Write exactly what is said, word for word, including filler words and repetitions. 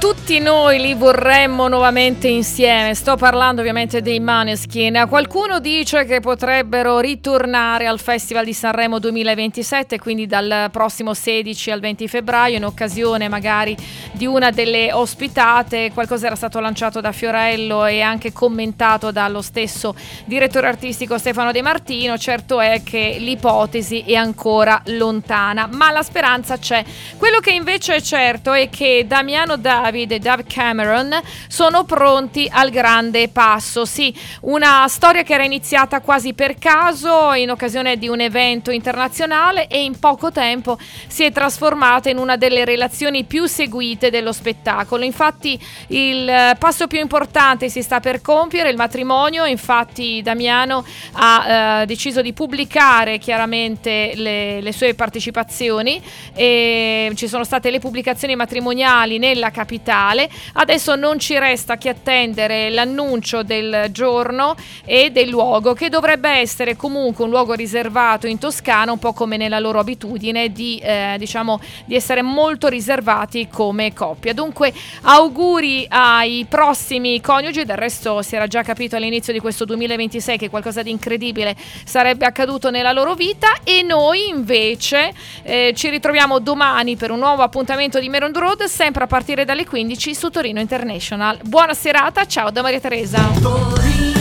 tutti noi li vorremmo nuovamente insieme. Sto parlando ovviamente dei Måneskin. Qualcuno dice che potrebbero ritornare al Festival di Sanremo duemilaventisette, quindi dal prossimo sedici al venti febbraio, in occasione magari di una delle ospitate. Qualcosa era stato lanciato da Fiorello e anche commentato dallo stesso direttore artistico Stefano De Martino. Certo è che l'ipotesi è ancora lontana, ma la speranza c'è. Quello che invece è certo è che Damiano David e Dave Cameron sono pronti al grande passo. Sì, una storia che era iniziata quasi per caso in occasione di un evento internazionale e in poco tempo si è trasformata in una delle relazioni più seguite dello spettacolo. Infatti il passo più importante si sta per compiere, il matrimonio. Infatti Damiano ha eh, deciso di pubblicare chiaramente le, le sue partecipazioni e ci sono state le pubblicazioni matrimoniali nella capitale. Adesso non ci resta che attendere l'annuncio del giorno e del luogo, che dovrebbe essere comunque un luogo riservato in Toscana, un po' come nella loro abitudine di eh, diciamo di essere molto riservati come coppia. Dunque auguri ai prossimi coniugi. Del resto si era già capito all'inizio di questo duemilaventisei che qualcosa di incredibile sarebbe accaduto nella loro vita, e noi invece eh, ci ritroviamo domani per un nuovo appuntamento di Meron Road, sempre a partire dalle quindici su Torino International. Buona serata, ciao da Maria Teresa.